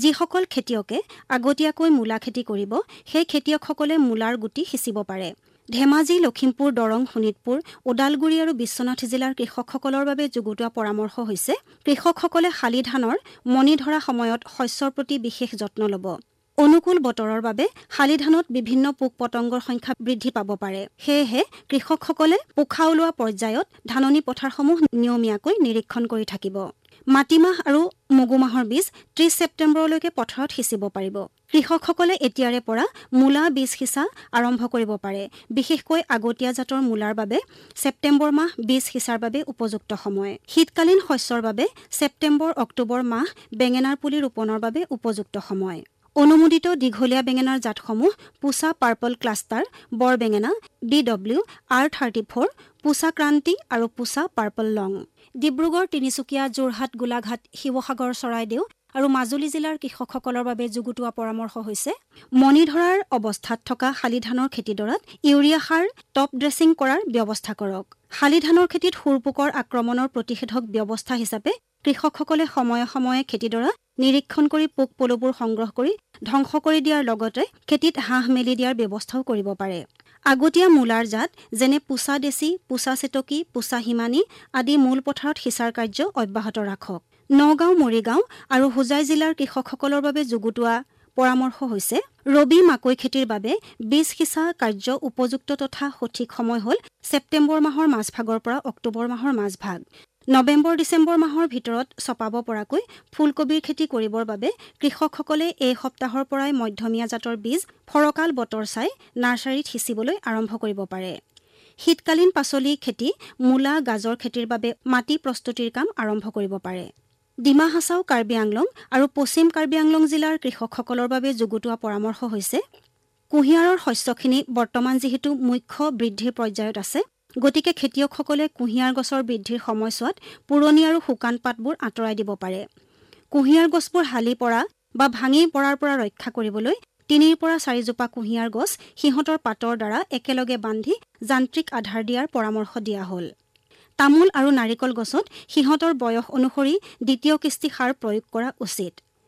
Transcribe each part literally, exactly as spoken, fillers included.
যিসকল খেতিয়কে আগতীয়াকৈ মূলা খেতি কৰিব সেই খেতিয়কসকলে মূলাৰ গুটি সিঁচিব পাৰে। ধেমাজি, লখিমপুৰ, দৰং, শোণিতপুৰ, ওদালগুৰি আৰু বিশ্বনাথ জিলাৰ কৃষকসকলৰ বাবে যুগুতোৱা পৰামৰ্শ হৈছে কৃষকসকলে শালি ধানৰ মণি ধৰা সময়ত শস্যৰ প্ৰতি বিশেষ যত্ন ল'ব। অনুকূল বতৰৰ বাবে শালি ধানত বিভিন্ন পোক-পতংগৰ সংখ্যা বৃদ্ধি পাব পাৰে। সেয়েহে কৃষকসকলে পোখা ওলোৱা পৰ্যায়ত ধাননি পথাৰসমূহ নিয়মীয়াকৈ নিৰীক্ষণ কৰি থাকিব। মাটিমাহ আৰু মগুমাহৰ বীজ ত্ৰিশ ছেপ্টেম্বৰলৈকে পথাৰত সিঁচিব পাৰিব। কৃষকসকলে এতিয়াৰে পৰা মূলা বীজ সিঁচা আৰম্ভ কৰিব পাৰে। বিশেষকৈ আগতীয়া জাতৰ মূলাৰ বাবে ছেপ্টেম্বৰ মাহ বীজ সিঁচাৰ বাবে উপযুক্ত সময়। শীতকালীন শস্যৰ বাবে ছেপ্টেম্বৰ অক্টোবৰ মাহ বেঙেনাৰ পুলি ৰোপণৰ বাবে উপযুক্ত সময়। অনুমোদিত দীঘলীয়া বেঙেনাৰ জাতসমূহ পুছা পাৰ্পল ক্লাষ্টাৰ, বৰ বেঙেনা, D W R thirty four, পুছা Kranti আৰু পুছা পাৰ্পল লং। ডিব্ৰুগড়, তিনিচুকীয়া, যোৰহাট, গোলাঘাট, শিৱসাগৰ, চৰাইদেউ আৰু মাজুলী জিলাৰ কৃষকসকলৰ বাবে যুগুতোৱা পৰামৰ্শ হৈছে মণি ধৰাৰ অৱস্থাত থকা শালি ধানৰ খেতিডৰাত ইউৰিয়া সাৰ টপ ড্ৰেছিং কৰাৰ ব্যৱস্থা কৰক। শালি ধানৰ খেতিত শুৰপোকৰ আক্ৰমণৰ প্ৰতিষেধক ব্যৱস্থা হিচাপে কৃষকসকলে সময়ে সময়ে খেতিডৰা নিৰীক্ষণ কৰি পোক পলুবোৰ সংগ্ৰহ কৰি ধ্বংস কৰি দিয়াৰ লগতে খেতিত হাঁহ মেলি দিয়াৰ ব্যৱস্থাও কৰিব পাৰে। আগতীয়া মূলাৰ জাত যেনে পুছা দেশী, পুছা চেতকী, পুছা হিমানী আদি মূল পথাৰত সিঁচাৰ কাৰ্য অব্যাহত ৰাখক। নগাঁও, মৰিগাঁও আৰু হোজাই জিলাৰ কৃষকসকলৰ বাবে যুগুতোৱা পৰামৰ্শ হৈছে ৰবি মাকৈ খেতিৰ বাবে বীজ সিঁচা কাৰ্য উপযুক্ত তথা সঠিক সময় হ'ল ছেপ্টেম্বৰ মাহৰ মাজভাগৰ পৰা অক্টোবৰ মাহৰ মাজভাগ। নৱেম্বৰ ডিচেম্বৰ মাহৰ ভিতৰত চপাব পৰাকৈ ফুলকবিৰ খেতি কৰিবৰ বাবে কৃষকসকলে এই সপ্তাহৰ পৰাই মধ্যমীয়া জাতৰ বীজ ফৰকাল বতৰ চাই নাৰ্চাৰীত সিঁচিবলৈ আৰম্ভ কৰিব পাৰে। শীতকালীন পাচলি খেতি, মূলা, গাজৰ খেতিৰ বাবে মাটি প্ৰস্তুতিৰ কাম আৰম্ভ কৰিব পাৰে। ডিমা হাছাও, কাৰ্বি আংলং আৰু পশ্চিম কাৰ্বি আংলং জিলাৰ কৃষকসকলৰ বাবে যুগুতোৱা পৰামৰ্শ হৈছে কুঁহিয়াৰৰ শস্যখিনি বৰ্তমান যিহেতু মুখ্য বৃদ্ধিৰ পৰ্যায়ত আছে, গতিকে খেতিয়কসকলে কুঁহিয়াৰ গছৰ বৃদ্ধিৰ সময়ছোৱাত পুৰণি আৰু শুকান পাতবোৰ আঁতৰাই দিব পাৰে। কুঁহিয়াৰ গছবোৰ হালি পৰা বা ভাঙি পৰাৰ পৰা ৰক্ষা কৰিবলৈ তিনিৰ পৰা চাৰিজোপা কুঁহিয়াৰ গছ সিহঁতৰ পাতৰ দ্বাৰা একেলগে বান্ধি যান্ত্ৰিক আধাৰ দিয়াৰ পৰামৰ্শ দিয়া হ'ল। তামোল আৰু নাৰিকল গছত সিহঁতৰ বয়স অনুসৰি দ্বিতীয় কিস্তি সাৰ প্ৰয়োগ কৰা উচিত।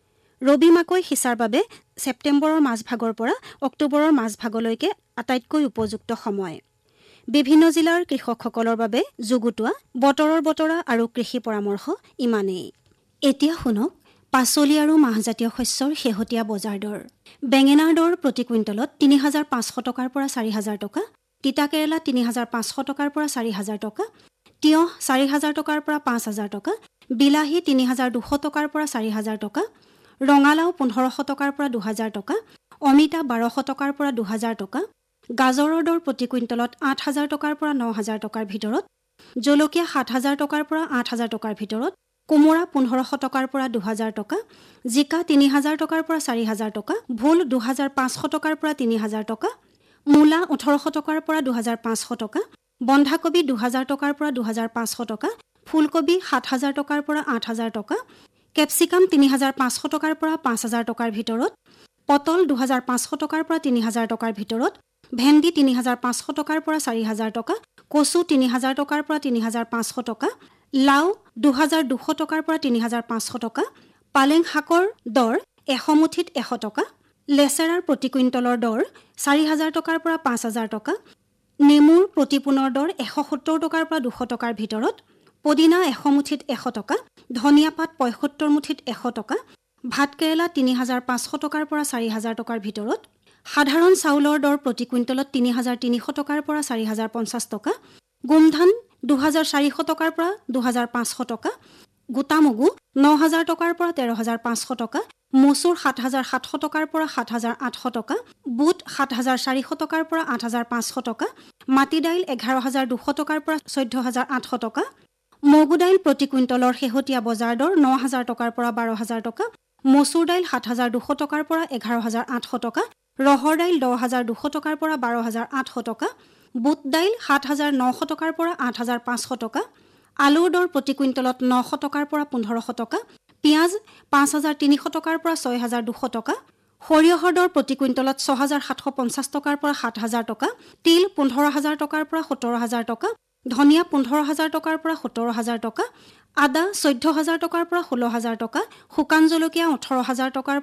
ৰবি মাকৈ সিঁচাৰ বাবে ছেপ্টেম্বৰৰ মাজভাগৰ পৰা অক্টোবৰৰ মাজভাগলৈকে আটাইতকৈ উপযুক্ত সময়। বিভিন্ন জিলাৰ কৃষকসকলৰ বাবে যুগুতোৱা বতৰৰ বতৰা আৰু কৃষি পৰামৰ্শ ইমানেই। এতিয়া শুনক পাচলি আৰু মাহজাতীয় শস্যৰ শেহতীয়া বজাৰ দৰ। বেঙেনাৰ দৰ প্ৰতি কুইণ্টলত তিনি হাজাৰ পাঁচশ টকাৰ পৰা চাৰি হাজাৰ টকা, তিতাকেৰেলা তিনি হাজাৰ পাঁচশ টকাৰ পৰা চাৰি হাজাৰ টকা, তিয়ঁহ চাৰি হাজাৰ টকাৰ পৰা পাঁচ হাজাৰ টকা, বিলাহী তিনি হাজাৰ দুশ টকাৰ পৰা চাৰি হাজাৰ টকা, ৰঙালাও পোন্ধৰশ টকাৰ পৰা দুহাজাৰ টকা, অমিতা বাৰশ টকাৰ পৰা দুহাজাৰ টকা, গাজৰৰ দৰ প্ৰতি কুইণ্টলত আঠ হাজাৰ টকাৰ পৰা ন হাজাৰ টকাৰ ভিতৰত, জলকীয়া সাত হাজাৰ টকাৰ পৰা আঠ হাজাৰ টকাৰ ভিতৰত, কোমোৰা পোন্ধৰশ টকাৰ পৰা দুহাজাৰ টকা, জিকা তিনি হাজাৰ টকাৰ পৰা চাৰি হাজাৰ টকা, ভোল দুহাজাৰ পাঁচশ টকাৰ পৰা তিনি হাজাৰ টকা, মূলা ওঠৰশ টকাৰ পৰা দুহাজাৰ পাঁচশ টকা, বন্ধাকবি দুহাজাৰ টকাৰ পৰা দুহাজাৰ পাঁচশ টকা, ফুলকবি সাত হাজাৰ টকাৰ পৰা আঠ হাজাৰ টকা, কেপচিকাম তিনি হাজাৰ পাঁচশ টকাৰ পৰা পাঁচ হাজাৰ টকাৰ ভিতৰত, পটল দুহাজাৰ পাঁচশ টকাৰ পৰা তিনি হাজাৰ টকাৰ ভিতৰত, ভেন্দি তিনি হাজাৰ পাঁচশ টকাৰ পৰা চাৰি হাজাৰ টকা, কচু তিনি হাজাৰ টকাৰ পৰা তিনি হাজাৰ পাঁচশ টকা, লাও দুহাজাৰ দুশ টকাৰ পৰা তিনি হাজাৰ পাঁচশ টকা, পালেং শাকৰ দৰ এশ মুঠিত এশ টকা, লেচেৰাৰ প্ৰতি কুইণ্টলৰ দৰ চাৰি হাজাৰ টকাৰ পৰা পাঁচ হাজাৰ টকা, নেমুৰ প্ৰতি পোনৰ দৰ এশ সত্তৰ টকাৰ পৰা দুশ টকাৰ ভিতৰত, পদিনা এশ মুঠিত এশ টকা, ধনিয়া পাত পঁয়সত্তৰ মুঠিত এশ টকা, ভাতকেৰেলা তিনি হাজাৰ পাঁচশ টকাৰ পৰা চাৰি হাজাৰ টকাৰ ভিতৰত, সাধাৰণ চাউলৰ দৰ প্ৰতি কুইণ্টলত তিনি হাজাৰ তিনিশ টকাৰ পৰা চাৰি হাজাৰ পঞ্চাছ টকা, গোমধান দুহাজাৰ চাৰিশ টকাৰ পৰা দুহাজাৰ পাঁচশ টকা, গোটা মগু ন হাজাৰ টকাৰ পৰা তেৰ হাজাৰ পাঁচশ টকা, মচুৰ সাত হাজাৰ সাতশ টকাৰ পৰা সাত হাজাৰ আঠশ টকা, বুট সাত হাজাৰ চাৰিশ টকাৰ পৰা আঠ হাজাৰ পাঁচশ টকা, মাটি দাইল এঘাৰ হাজাৰ দুশ টকাৰ পৰা চৈধ্য হাজাৰ আঠশ টকা, মগু দাইল প্ৰতি কুইণ্টলৰ শেহতীয়া বজাৰ দৰ ন হাজাৰ টকাৰ পৰা বাৰ হাজাৰ টকা, মচুৰ দাইল সাত হাজাৰ দুশ টকাৰ পৰা এঘাৰ হাজাৰ আঠশ টকা, ৰহৰ দাইল দহ হাজাৰ দুশ টকাৰ পৰা বাৰ হাজাৰ আঠশ টকা, বুট দাইল সাত হাজাৰ নশ টকাৰ পৰা আঠ হাজাৰ পাঁচশ টকা, আলুৰ দৰ প্ৰতি কুইণ্টলত নশ টকাৰ পৰা পোন্ধৰশ টকা, পিঁয়াজ পাঁচ হাজাৰ তিনিশ টকাৰ পৰা ছয় হাজাৰ দুশ টকা, সৰিয়হৰ দৰ প্ৰতি কুইণ্টলত ছয় হাজাৰ সাতশ পঞ্চাছ টকাৰ পৰা সাত হাজাৰ টকা, তিল পোন্ধৰ হাজাৰ টকাৰ পৰা সোতৰ হাজাৰ টকা, ধনিয়া পোন্ধৰ হাজাৰ টকাৰ পৰা সোতৰ হাজাৰ টকা, আদা চৈধ্য হাজাৰ টকাৰ পৰা ষোল্ল হাজাৰ টকা, শুকান জলকীয়া ওঠৰ হাজাৰ টকাৰ